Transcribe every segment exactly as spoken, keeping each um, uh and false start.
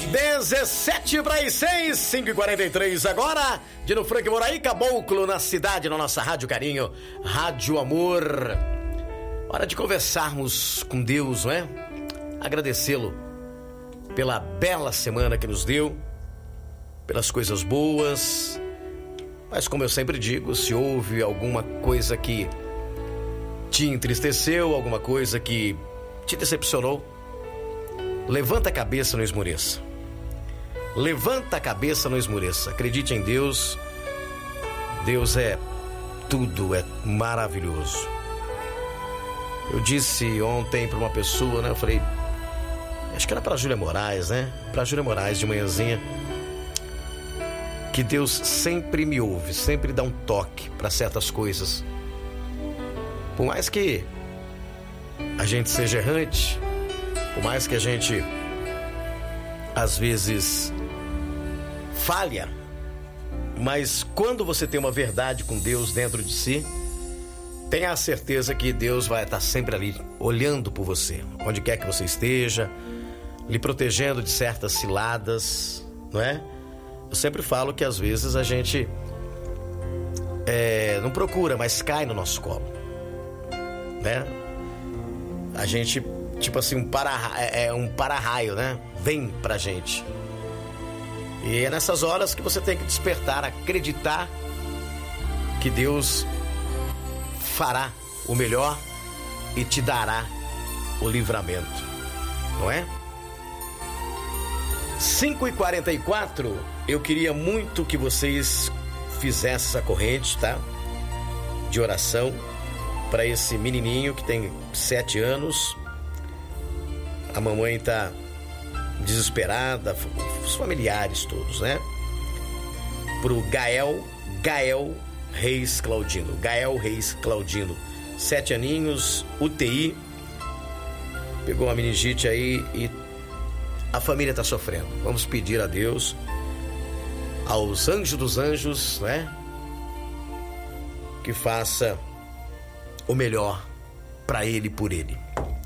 dezessete para as seis, cinco e quarenta e três agora, Dino Frank Moraí, Caboclo na cidade, na nossa Rádio Carinho, Rádio Amor. Hora de conversarmos com Deus, não é? Agradecê-lo pela bela semana que nos deu, pelas coisas boas, mas como eu sempre digo, se houve alguma coisa que te entristeceu, alguma coisa que te decepcionou, levanta a cabeça, não esmoreça. Levanta a cabeça, não esmoreça. Acredite em Deus. Deus é tudo, é maravilhoso. Eu disse ontem para uma pessoa, né? Eu falei, acho que era para Júlia Moraes, né? Para Júlia Moraes de manhãzinha, que Deus sempre me ouve, sempre dá um toque para certas coisas. Por mais que a gente seja errante, por mais que a gente às vezes falha, mas quando você tem uma verdade com Deus dentro de si, tenha a certeza que Deus vai estar sempre ali, olhando por você, onde quer que você esteja, lhe protegendo de certas ciladas, não é? Eu sempre falo que às vezes a gente é, não procura, mas cai no nosso colo, né? A gente, tipo assim, um para, é um para-raio, né? Vem pra gente. E é nessas horas que você tem que despertar, acreditar que Deus fará o melhor e te dará o livramento, não é? cinco e quarenta e quatro, eu queria muito que vocês fizessem essa corrente, tá? De oração para esse menininho que tem sete anos. A mamãe tá desesperada, os familiares todos, né? Pro Gael, Gael Reis Claudino, Gael Reis Claudino, sete aninhos, U T I, pegou uma meningite aí e a família tá sofrendo. Vamos pedir a Deus, aos anjos dos anjos, né? Que faça o melhor para ele e por ele.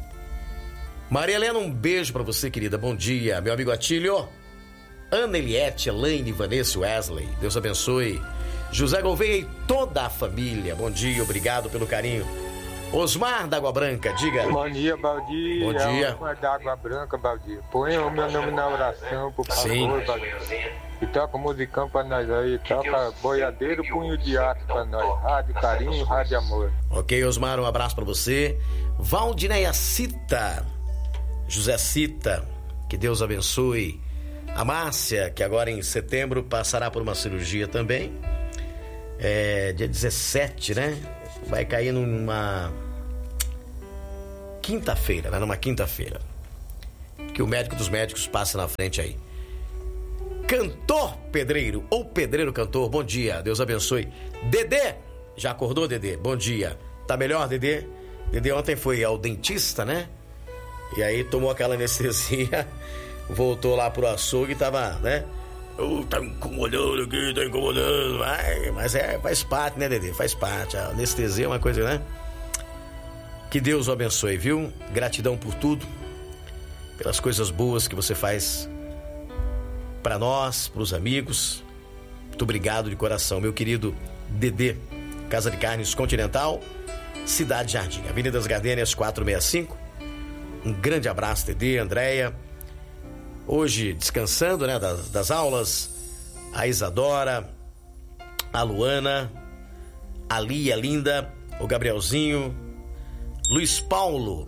Maria Helena, um beijo pra você, querida. Bom dia, meu amigo Atílio. Ana Eliette, Elaine, Vanessa, Wesley. Deus abençoe. José Gouveia e toda a família. Bom dia, obrigado pelo carinho. Osmar da Água Branca, diga. Bom dia, Baldi. Bom dia. Osmar da Água Branca, Baldi. Põe o meu nome na oração, por favor, Sim. Baldi. E toca musicão pra nós aí. Toca boiadeiro, punho de aço pra nós. Rádio Carinho, Rádio Amor. Ok, Osmar, um abraço pra você. Valdineia Cita, José Cita, que Deus abençoe. A Márcia, que agora em setembro passará por uma cirurgia também. É dia dezessete, né? Vai cair numa quinta-feira, né? Numa quinta-feira. Que o médico dos médicos passa na frente aí. Cantor Pedreiro, ou Pedreiro Cantor, bom dia, Deus abençoe. Dedê, já acordou, Dedê? Bom dia. Tá melhor, Dedê? Dedê ontem foi ao dentista, né? E aí tomou aquela anestesia, voltou lá pro açougue e tava, né? Oh, tá incomodando aqui, tá incomodando. Ai, mas é, faz parte, né, Dedê? Faz parte. A anestesia é uma coisa, né? Que Deus o abençoe, viu? Gratidão por tudo, pelas coisas boas que você faz para nós, pros amigos. Muito obrigado de coração, meu querido Dedê. Casa de Carnes Continental, Cidade Jardim, Avenida das Gardênias quatrocentos e sessenta e cinco. Um grande abraço, Dedê, Andréia. Hoje descansando, né, das, das aulas, a Isadora, a Luana, a Lia Linda, o Gabrielzinho, Luiz Paulo,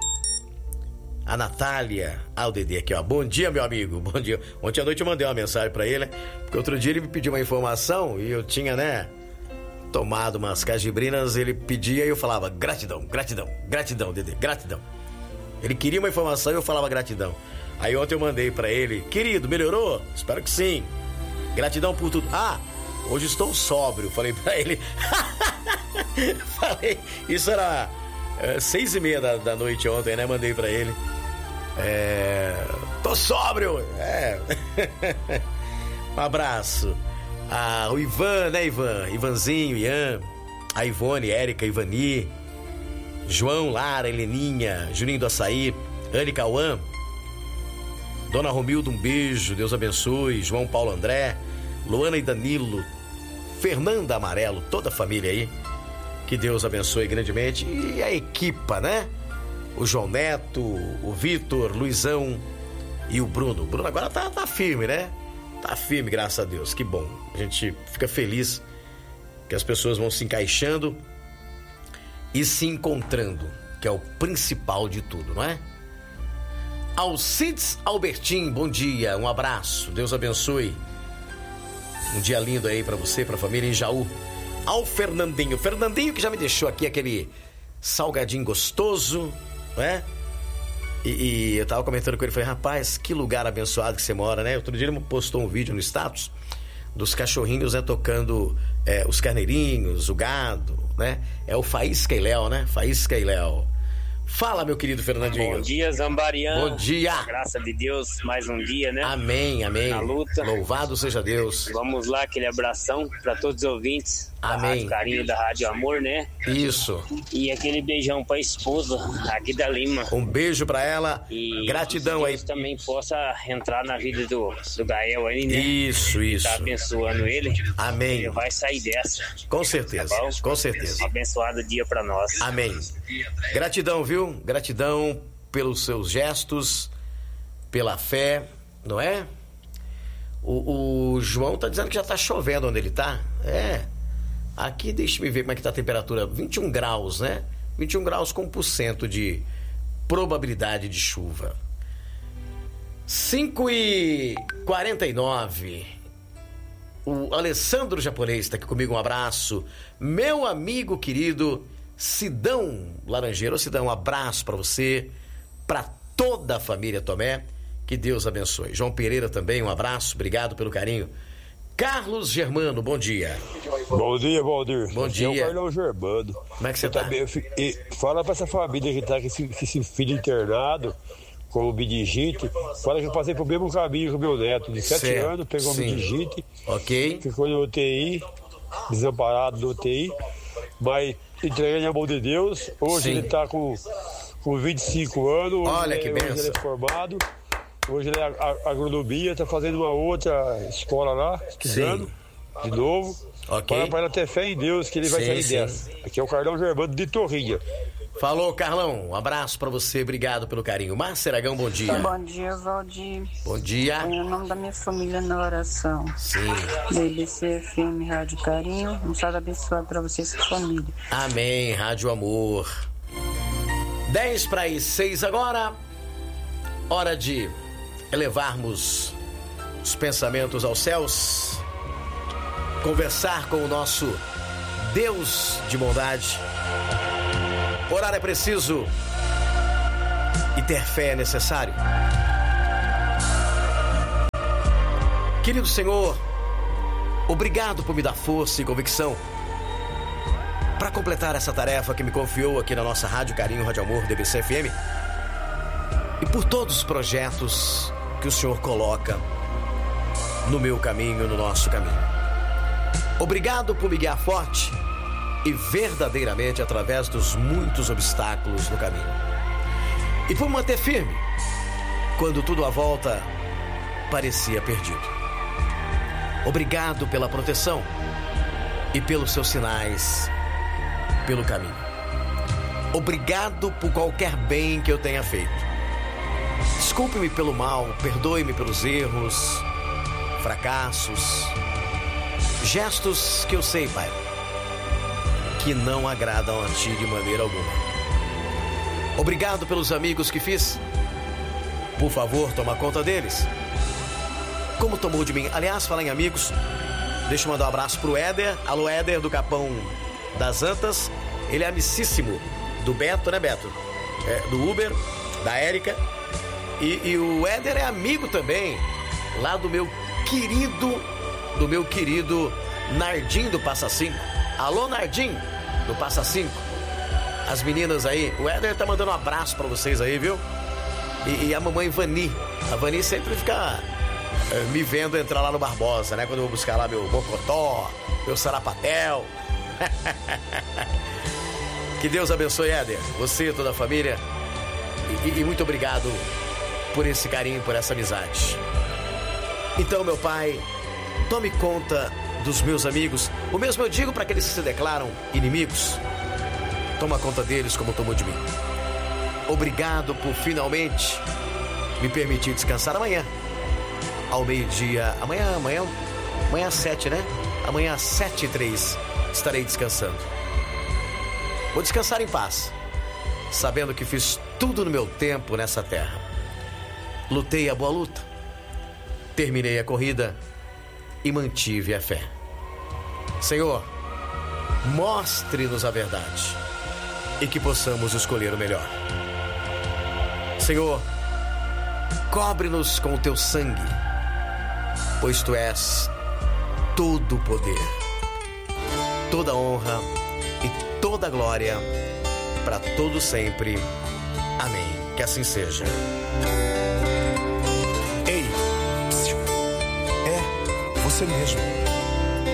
a Natália, ah, o Dedê aqui, ó. Bom dia, meu amigo, bom dia. Ontem à noite eu mandei uma mensagem pra ele, né? Porque outro dia ele me pediu uma informação e eu tinha, né, tomado umas cajibrinas, ele pedia e eu falava gratidão, gratidão, gratidão, Dedê, gratidão. Ele queria uma informação e eu falava gratidão. Aí ontem eu mandei pra ele, querido, melhorou? Espero que sim. Gratidão por tudo. Ah, hoje estou sóbrio, falei pra ele. Falei, isso era é, seis e meia da, da noite ontem, né? Mandei pra ele. É, tô sóbrio. É. Um abraço. Ah, o Ivan, né, Ivan? Ivanzinho, Ian. A Ivone, Érica, Ivani. João, Lara, Heleninha, Juninho do Açaí, Anne Cauã. Dona Romilda, um beijo, Deus abençoe. João Paulo André, Luana e Danilo, Fernanda Amarelo, toda a família aí. Que Deus abençoe grandemente. E a equipa, né? O João Neto, o Vitor, Luizão e o Bruno. O Bruno agora tá, tá firme, né? Tá firme, graças a Deus. Que bom. A gente fica feliz que as pessoas vão se encaixando e se encontrando, que é o principal de tudo, não é? Alcides Albertin, bom dia, um abraço, Deus abençoe. Um dia lindo aí pra você, pra família em Jaú. Ao Fernandinho, Fernandinho que já me deixou aqui aquele salgadinho gostoso, não é? E, e eu tava comentando com ele, falei, rapaz, que lugar abençoado que você mora, né? Outro dia ele postou um vídeo no status dos cachorrinhos, né, tocando é, os carneirinhos, o gado, né? É o Faísca e Léo, né? Faísca e Léo. Fala, meu querido Fernandinho. Bom dia, Zambariano. Bom dia. Graças de Deus, mais um dia, né? Amém, amém. Na luta. Louvado seja Deus. Vamos lá, aquele abração para todos os ouvintes. Amém. Da Rádio Carinho, da Rádio Amor, né? Isso. E aquele beijão pra esposa aqui da Lima. Um beijo pra ela. E gratidão aí. Deus também possa entrar na vida do, do Gael aí, né? Isso, isso. Tá abençoando ele. Amém. Ele vai sair dessa. Com certeza, tá bom? Com certeza. Um abençoado dia pra nós. Amém. Gratidão, viu? Gratidão pelos seus gestos, pela fé, não é? O, o João tá dizendo que já tá chovendo onde ele tá. É. Aqui, deixa-me ver como é que tá a temperatura. vinte e um graus, né? vinte e um graus com um por cento de probabilidade de chuva. cinco e quarenta e nove. O Alessandro Japonês está aqui comigo, um abraço. Meu amigo querido Sidão Laranjeiro. Sidão, um abraço para você, para toda a família Tomé. Que Deus abençoe. João Pereira também, um abraço, obrigado pelo carinho. Carlos Germano, bom dia. Bom dia, Valdir. Bom dia. É o Carlão Germano. Como é que você Eu tá? Também, eu fico, e fala pra essa família que tá com esse, com esse filho internado, com o meningite. Fala que eu passei pro mesmo caminho com o meu neto, de sete Certo. anos, pegou Sim. meningite. Ok. Ficou no U T I, desamparado no U T I. Mas entreguei na mão de Deus. Hoje Sim. ele tá com, com vinte e cinco anos. Hoje Olha ele, que hoje benção. ele é formado. Hoje ele é a- a- agronomia, tá fazendo uma outra escola lá, estudando. Sim. De novo, Ok. para, para ela ter fé em Deus que ele vai Sim, sair sim. dessa. Aqui é o Carlão Germano de Torrinha. Falou, Carlão. Um abraço pra você, obrigado pelo carinho. Márcia Aragão, bom dia. Bom dia, Valdir. Bom dia. Põe o nome da minha família na oração. Sim. B B C F M Rádio Carinho. Um salve abençoado pra você e sua família. Amém, Rádio Amor. dez para as seis agora. Hora de elevarmos os pensamentos aos céus. Conversar com o nosso Deus de bondade. Orar é preciso e ter fé é necessário. Querido Senhor, obrigado por me dar força e convicção para completar essa tarefa que me confiou aqui na nossa Rádio Carinho, Rádio Amor, D B C F M, e por todos os projetos que o Senhor coloca no meu caminho, no nosso caminho. Obrigado por me guiar forte e verdadeiramente através dos muitos obstáculos no caminho. E por manter firme quando tudo à volta parecia perdido. Obrigado pela proteção e pelos seus sinais pelo caminho. Obrigado por qualquer bem que eu tenha feito. Desculpe-me pelo mal, perdoe-me pelos erros, fracassos, gestos que eu sei, Pai, que não agradam a Ti de maneira alguma. Obrigado pelos amigos que fiz. Por favor, toma conta deles, como tomou de mim. Aliás, falar em amigos, deixa eu mandar um abraço pro Éder. Alô, Éder, do Capão das Antas. Ele é amicíssimo do Beto, né, Beto? É, do Uber, da Érica. E, e o Éder é amigo também, lá do meu querido, do meu querido Nardim do Passa Cinco. Alô, Nardim do Passa Cinco. As meninas aí, o Éder tá mandando um abraço pra vocês aí, viu? E, e a mamãe Vani. A Vani sempre fica é, me vendo entrar lá no Barbosa, né? Quando eu vou buscar lá meu Mocotó, meu Sarapatel. Que Deus abençoe, Éder, você e toda a família. E, e muito obrigado por esse carinho, por essa amizade. Então, meu Pai, tome conta dos meus amigos. O mesmo eu digo para aqueles que se declaram inimigos. Toma conta deles como tomou de mim. Obrigado por finalmente me permitir descansar amanhã. Ao meio-dia, amanhã, amanhã, amanhã às sete, né? Amanhã às sete e três estarei descansando. Vou descansar em paz, sabendo que fiz tudo no meu tempo nessa terra. Lutei a boa luta, terminei a corrida e mantive a fé. Senhor, mostre-nos a verdade e que possamos escolher o melhor. Senhor, cobre-nos com o teu sangue, pois tu és todo o poder, toda honra e toda glória para todo sempre. Amém. Que assim seja. Ei, é você mesmo.